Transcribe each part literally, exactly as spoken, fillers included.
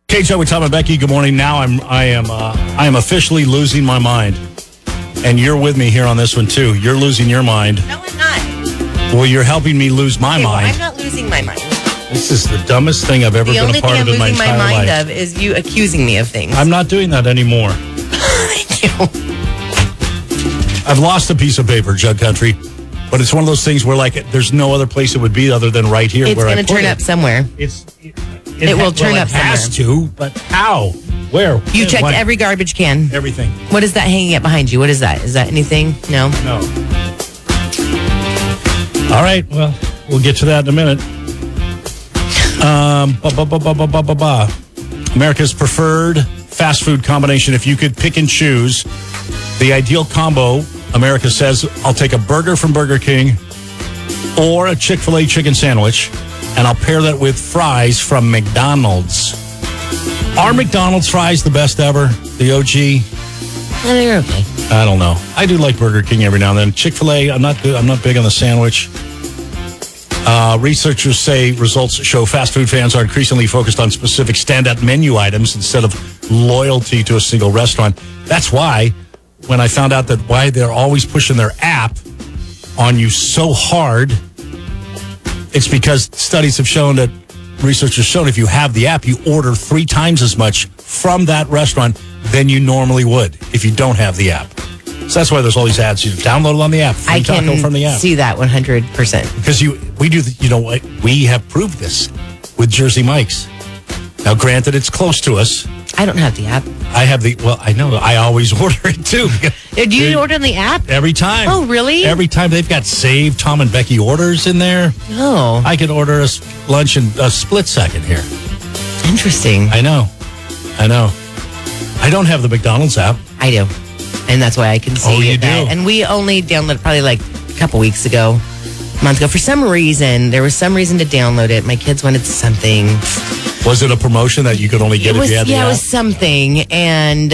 K J with Tom and Becky. Good morning. Now I'm I am uh, I am officially losing my mind, and you're with me here on this one too. You're losing your mind. No, I'm not. Well, you're helping me lose my Okay, well, mind. I'm not losing my mind. This is the dumbest thing I've ever The been only a thing part I'm of in my losing entire my mind life. of is you accusing me of things. I'm not doing that anymore. Thank you. I've lost a piece of paper, Jug Country, but it's one of those things where like there's no other place it would be other than right here. It's where I going to put turn it. up somewhere. It's it, It will ha- turn well, up It has to, but how? Where? You checked Why? every garbage can. Everything. What is that hanging up behind you? What is that? Is that anything? No? No. All right. Well, we'll get to that in a minute. Um, ba, ba, ba, ba, ba, ba, ba, ba. America's preferred fast food combination. If you could pick and choose the ideal combo, America says, I'll take a burger from Burger King or a Chick-fil-A chicken sandwich, and I'll pair that with fries from McDonald's. Are McDonald's fries the best ever? The O G? They're okay. I don't know. I do like Burger King every now and then. Chick-fil-A, I'm not good. I'm not big on the sandwich. Uh, researchers say results show fast food fans are increasingly focused on specific standout menu items instead of loyalty to a single restaurant. That's why when I found out that why they're always pushing their app on you so hard, it's because studies have shown that research has shown if you have the app, you order three times as much from that restaurant than you normally would if you don't have the app. So that's why there's all these ads. You download it on the app. Free I taco can from the app. see that one hundred percent. Because you, we do, the, you know what? We have proved this with Jersey Mike's. Now, granted, it's close to us. I don't have the app. I have the, well, I know. I always order it too. Do you Dude, order on the app? Every time. Oh, really? Every time they've got saved Tom and Becky orders in there. Oh, I could order a s- lunch in a split second here. interesting. I know. I know. I don't have the McDonald's app. I do. And that's why I can see Oh, you that. do? And we only downloaded probably like a couple weeks ago, a month ago. For some reason, there was some reason to download it. My kids wanted something. Was it a promotion that you could only get It if was, you had the yeah, app? it was something. And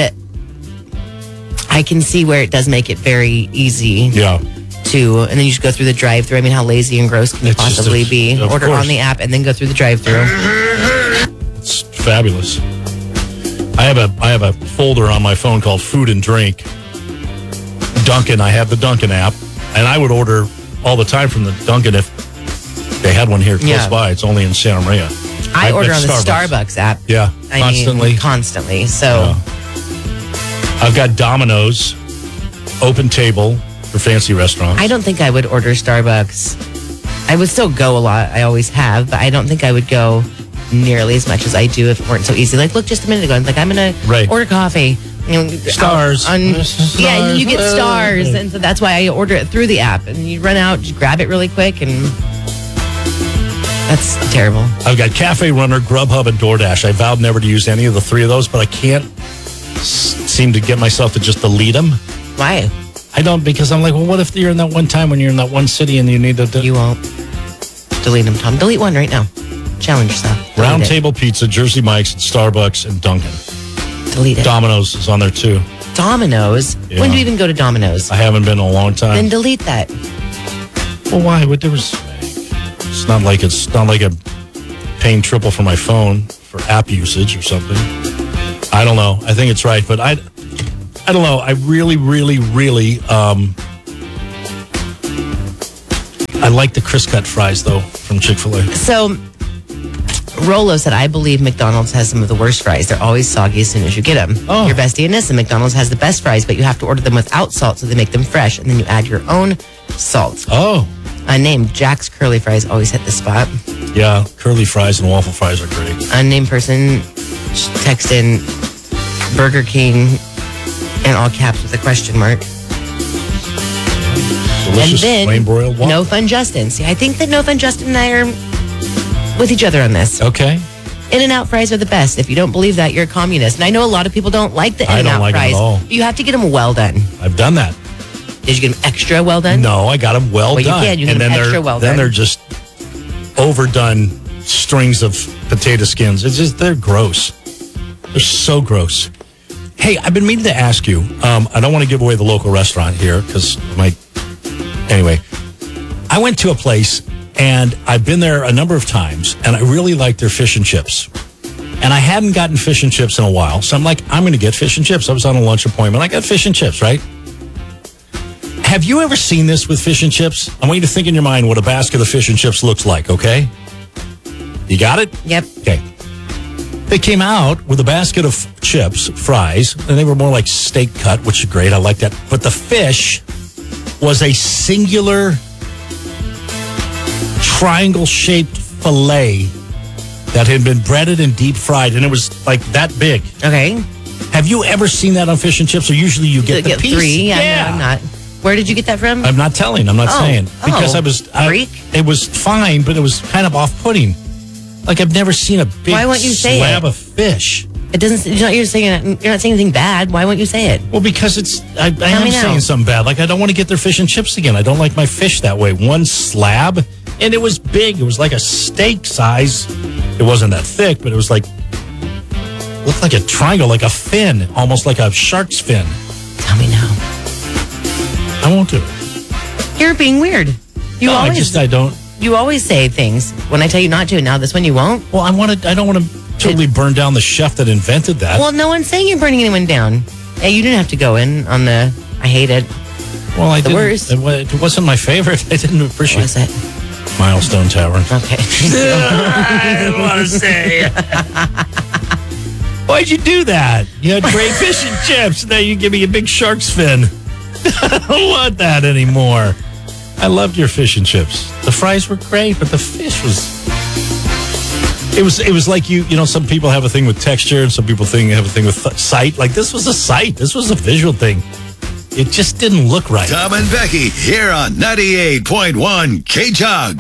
I can see where it does make it very easy Yeah. to, and then you just go through the drive through. I mean, how lazy and gross can you It's just possibly a- be? of Order course. on the app and then go through the drive through. It's fabulous. I have a I have a folder on my phone called Food and Drink. Dunkin', I have the Dunkin' app, and I would order all the time from the Dunkin' if they had one here close Yeah. by. It's only in Santa Maria. I I- order on at the Starbucks. Starbucks app. Yeah, I constantly. mean, constantly. So, I've got Domino's, Open Table for fancy restaurants. I don't think I would order Starbucks. I would still go a lot. I always have, but I don't think I would go nearly as much as I do if it weren't so easy. Like, look, just a minute ago, I'm like, I'm going Right. to order coffee. You know, Stars. On, Stars. yeah, you get Uh, stars. And so that's why I order it through the app. And you run out, just grab it really quick. And that's terrible. I've got Cafe Runner, Grubhub, and DoorDash. I vowed never to use any of the three of those, but I can't s- seem to get myself to just delete them. Why? I don't, because I'm like, well, what if you're in that one time when you're in that one city and you need to... do You won't. Delete them, Tom. Delete one right now. Challenge yourself. Delete Round it. Table Pizza, Jersey Mike's, Starbucks, and Dunkin'. Delete it. Domino's is on there too. Domino's? Yeah. When do you even go to Domino's? I haven't been in a long time. Then delete that. Well, why? What there was? It's not like it's not like I'm paying triple for my phone for app usage or something. I don't know. I think it's right, but I, I don't know. I really, really, really, um, I like the crisp cut fries though from Chick-fil-A. So, Rolo said, I believe McDonald's has some of the worst fries. They're always soggy as soon as you get them. Oh. Your bestie Anissa, McDonald's has the best fries, but you have to order them without salt so they make them fresh, and then you add your own salt. Oh, Unnamed Jack's curly fries always hit the spot. yeah, curly fries and waffle fries are great. Unnamed person text in Burger King in all caps with a question mark. Delicious and flame then broiled waffle. No Fun Justin. See, I think that No Fun Justin and I are with each other on this. Okay. In-N-Out fries are the best. If you don't believe that, you're a communist. And I know a lot of people don't like the I don't In-N-Out like 'em fries. at all. You have to get them well done. I've done that. Did you get them extra well done? No, I got them well Well, you done. can. You and get 'em then extra they're well then done. they're just overdone strings of potato skins. It's just they're gross. They're so gross. Hey, I've been meaning to ask you. Um, I don't want to give away the local restaurant here because my anyway. I went to a place and I've been there a number of times and I really like their fish and chips. And I hadn't gotten fish and chips in a while. So I'm like, I'm going to get fish and chips. I was on a lunch appointment. I got fish and chips, right? Have you ever seen this with fish and chips? I want you to think in your mind what a basket of fish and chips looks like, okay? You got it? Yep. Okay. They came out with a basket of chips, fries, and they were more like steak cut, which is great. I like that. But the fish was a singular triangle-shaped fillet that had been breaded and deep fried, and it was like that big. Okay. Have you ever seen that on fish and chips? Or usually you get You the get piece? three. Yeah, Yeah. no, I'm not. Where did you get that from? I'm not telling. I'm not Oh. saying because Oh. I was. I, Freak. it was fine, but it was kind of off-putting. Like I've never seen a big Why won't you say slab it? of fish. It doesn't. You're not, you're saying you're not saying anything bad. Why won't you say it? Well, because it's. I, I Tell am me now. saying something bad. Like I don't want to get their fish and chips again. I don't like my fish that way. One slab, and it was big. It was like a steak size. It wasn't that thick, but it was like looked like a triangle, like a fin, almost like a shark's fin. Tell me now. I won't do it. You're being weird. You No, always I just I don't. you always say things when I tell you not to. Now this one you won't. Well, I want to. I don't want to totally burn down the chef that invented that. Well, no one's saying you're burning anyone down. Yeah, you didn't have to go in on the. I hate it. well, I the didn't, worst. It, wa- it wasn't my favorite. I didn't What appreciate was it? Milestone Tower. Okay. I don't want to say. Why'd you do that? You had great fish and chips. Now you give me a big shark's fin. I don't want that anymore. I loved your fish and chips. The fries were great, but the fish was. It was. It was like you. You know, some people have a thing with texture, and some people think have a thing with th- sight. Like this was a sight. This was a visual thing. It just didn't look right. Tom and Becky here on ninety-eight point one K-Chug.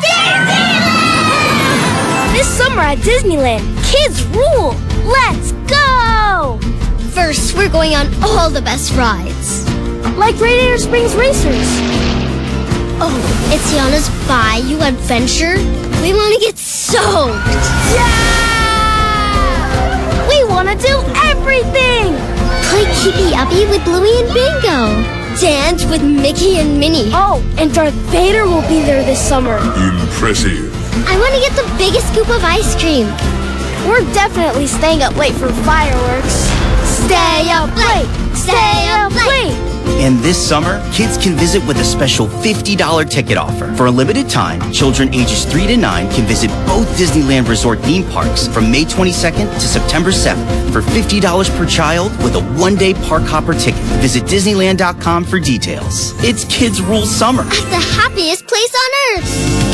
This summer at Disneyland, kids rule! Let's go! First, we're going on all the best rides. Like Radiator Springs Racers. Oh, it's Tiana's Bayou Adventure. We want to get soaked. Yeah! We want to do everything! Play Keepy Uppy with Bluey and Bingo. Dance with Mickey and Minnie. Oh, and Darth Vader will be there this summer. Impressive. I want to get the biggest scoop of ice cream. We're definitely staying up late for fireworks. Stay up late! Stay up late! And this summer, kids can visit with a special fifty dollars ticket offer. For a limited time, children ages three to nine can visit both Disneyland Resort theme parks from May twenty-second to September seventh for fifty dollars per child with a one-day park hopper ticket. Visit Disneyland dot com for details. It's Kids Rule Summer. At the happiest place on earth.